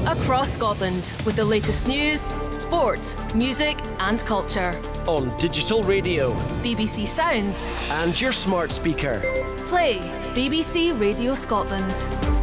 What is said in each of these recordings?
across Scotland with the latest news, sport, music and culture. On digital radio, BBC Sounds and your smart speaker. Play BBC Radio Scotland.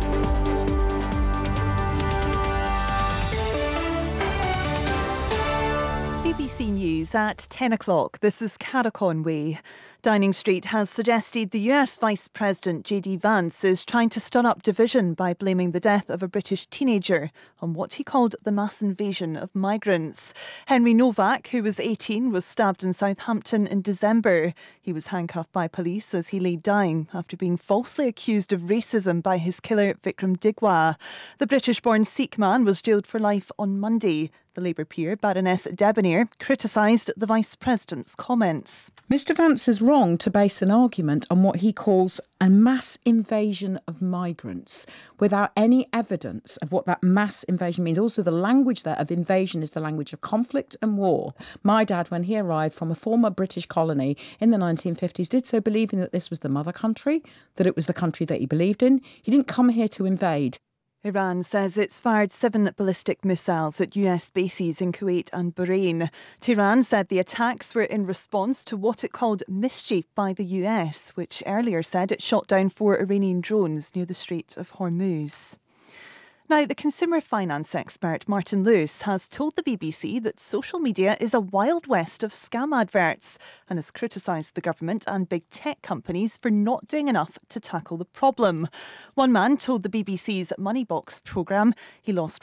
BBC News at 10 o'clock. This is Cara Conway. Downing Street has suggested the US Vice President J.D. Vance is trying to stir up division by blaming the death of a British teenager on what he called the mass invasion of migrants. Henry Novak, who was 18, was stabbed in Southampton in December. He was handcuffed by police as he lay dying after being falsely accused of racism by his killer Vikram Digwa. The British-born Sikh man was jailed for life on Monday. The Labour peer, Baroness Debonair, criticised the Vice President's comments. Mr Vance is wrong to base an argument on what he calls a mass invasion of migrants without any evidence of what that mass invasion means. Also, the language there of invasion is the language of conflict and war. My dad, when he arrived from a former British colony in the 1950s, did so believing that this was the mother country, that it was the country that he believed in. He didn't come here to invade. Iran says it's fired 7 ballistic missiles at US bases in Kuwait and Bahrain. Tehran said the attacks were in response to what it called mischief by the US, which earlier said it shot down 4 Iranian drones near the Strait of Hormuz. Now, the consumer finance expert Martin Lewis has told the BBC that social media is a wild west of scam adverts and has criticised the government and big tech companies for not doing enough to tackle the problem. One man told the BBC's Moneybox programme he lost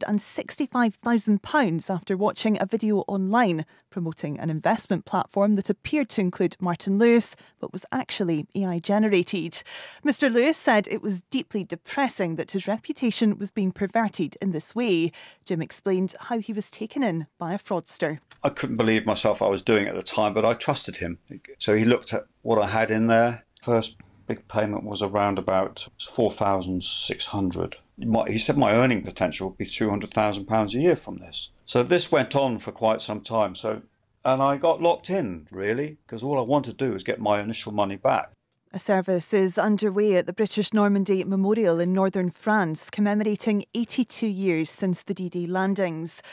£165,000 after watching a video online promoting an investment platform that appeared to include Martin Lewis but was actually AI generated. Mr Lewis said it was deeply depressing that his reputation was being perverted in this way. Jim explained how he was taken in by a fraudster. I couldn't believe myself I was doing it at the time, but I trusted him. So he looked at what I had in there. First big payment was around about 4,600. He said my earning potential would be £200,000 a year from this. So this went on for quite some time. And I got locked in, really, because all I wanted to do was get my initial money back. A service is underway at the British Normandy Memorial in northern France, commemorating 82 years since the D-Day landings.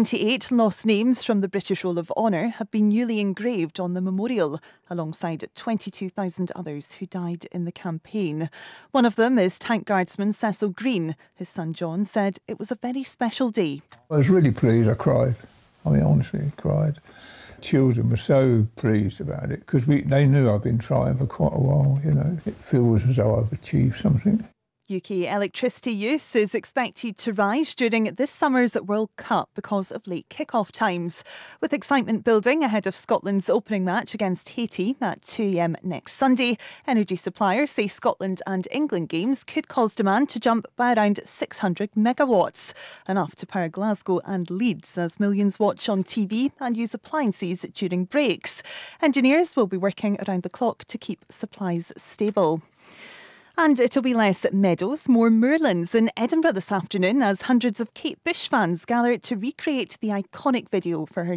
98 lost names from the British Roll of Honour have been newly engraved on the memorial, alongside 22,000 others who died in the campaign. One of them is Tank Guardsman Cecil Green. His son John said it was a very special day. I was really pleased. I cried. I mean, honestly, I cried. Children were so pleased about it because they knew I've been trying for quite a while, you know. It feels as though I've achieved something. UK electricity use is expected to rise during this summer's World Cup because of late kick-off times, with excitement building ahead of Scotland's opening match against Haiti at 2 a.m. next Sunday. Energy suppliers say Scotland and England games could cause demand to jump by around 600 megawatts, enough to power Glasgow and Leeds as millions watch on TV and use appliances during breaks. Engineers will be working around the clock to keep supplies stable. And it'll be less meadows, more moorlands in Edinburgh this afternoon as hundreds of Kate Bush fans gather to recreate the iconic video for her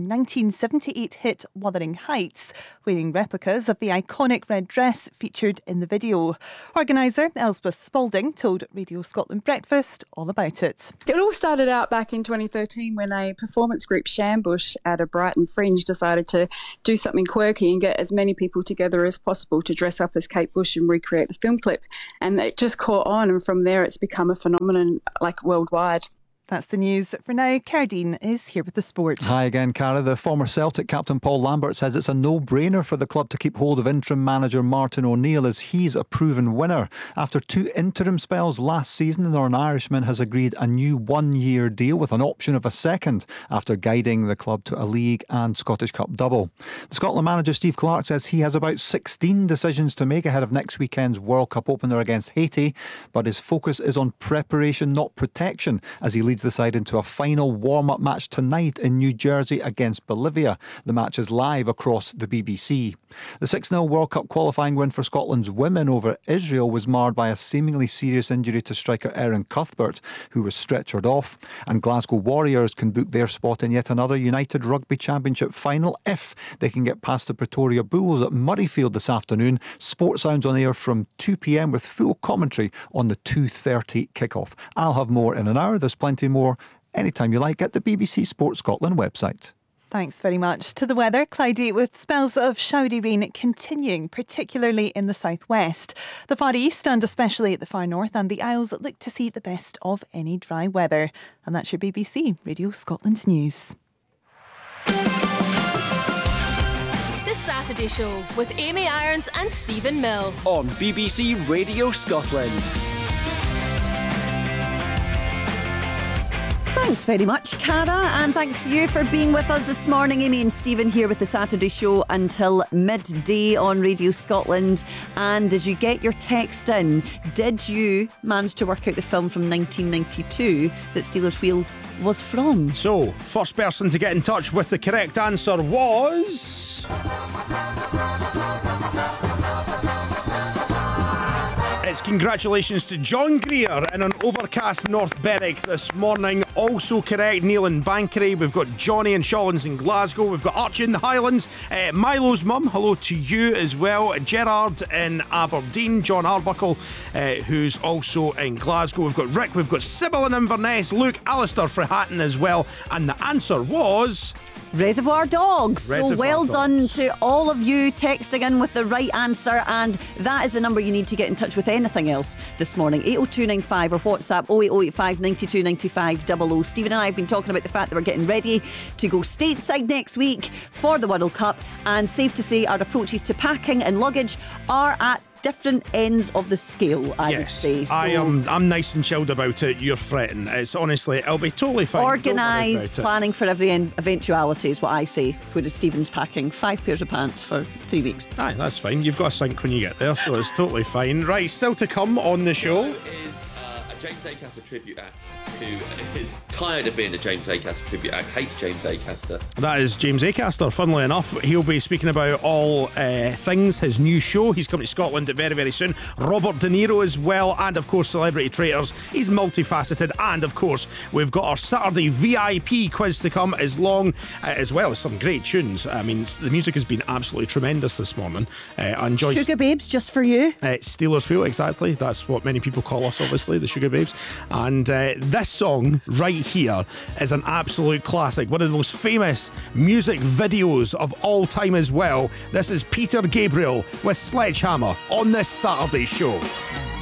1978 hit Wuthering Heights, wearing replicas of the iconic red dress featured in the video. Organiser Elspeth Spalding told Radio Scotland Breakfast all about it. It all started out back in 2013 when a performance group, Shambush, at a Brighton Fringe decided to do something quirky and get as many people together as possible to dress up as Kate Bush and recreate the film clip. And it just caught on, and from there it's become a phenomenon worldwide. That's the news for now. Cardine is here with the sport. Hi again, Cara. The former Celtic captain Paul Lambert says it's a no-brainer for the club to keep hold of interim manager Martin O'Neill as he's a proven winner. After 2 interim spells last season, the Northern Irishman has agreed a new 1-year deal with an option of a second after guiding the club to a League and Scottish Cup double. The Scotland manager Steve Clarke says he has about 16 decisions to make ahead of next weekend's World Cup opener against Haiti, but his focus is on preparation, not protection, as he leads the side into a final warm-up match tonight in New Jersey against Bolivia. The match is live across the BBC. The 6-0 World Cup qualifying win for Scotland's women over Israel was marred by a seemingly serious injury to striker Erin Cuthbert, who was stretchered off. And Glasgow Warriors can book their spot in yet another United Rugby Championship final if they can get past the Pretoria Bulls at Murrayfield this afternoon. Sport Sounds on air from 2 p.m. with full commentary on the 2:30 kickoff. I'll have more in an hour. There's plenty more anytime you like at the BBC Sports Scotland website. Thanks very much. To the weather, cloudy with spells of showery rain continuing, particularly in the southwest. The Far East and especially at the far north and the Isles look to see the best of any dry weather. And that's your BBC Radio Scotland news. The Saturday Show with Amy Irons and Stephen Mill on BBC Radio Scotland. Thanks very much, Cara, and thanks to you for being with us this morning. Amy and Stephen here with the Saturday Show until midday on Radio Scotland. And did you get your text in? Did you manage to work out the film from 1992 that Stealers Wheel was from? So, first person to get in touch with the correct answer was... It's congratulations to John Greer in an overcast North Berwick this morning. Also correct, Neil in Bankery. We've got Johnny and Shawlands in Glasgow. We've got Archie in the Highlands. Milo's mum, hello to you as well. Gerard in Aberdeen. John Arbuckle, who's also in Glasgow. We've got Rick. We've got Sybil in Inverness. Luke, Alistair for Hatton as well. And the answer was... Reservoir Dogs. Reservoir so well Dogs. done to all of you texting in with the right answer, and that is the number you need to get in touch with anything else this morning. 80295 or WhatsApp 08085 92 95 00. Stephen and I have been talking about the fact that we're getting ready to go stateside next week for the World Cup, and safe to say our approaches to packing and luggage are at different ends of the scale, I would say. So I'm nice and chilled about it. You're fretting. It's honestly, it'll be totally fine. organised, planning for every eventuality is what I say. Whereas Stephen's packing 5 pairs of pants for 3 weeks. Aye, that's fine. You've got a sink when you get there, so it's totally fine. Right, still to come on the show is a James Acaster tribute act who is tired of being a James Acaster tribute act, hates James Acaster. That is James Acaster. Funnily enough, he'll be speaking about all things, his new show. He's coming to Scotland very, very soon. Robert De Niro as well, and of course Celebrity Traitors. He's multifaceted, and of course we've got our Saturday VIP quiz to come as well as some great tunes. I mean, the music has been absolutely tremendous this morning. I enjoyed Sugar Babes, just for you. Stealers Wheel, exactly. That's what many people call us, obviously, the Sugar Babes. And this song right here is an absolute classic, one of the most famous music videos of all time as well. This is Peter Gabriel with Sledgehammer on this Saturday Show.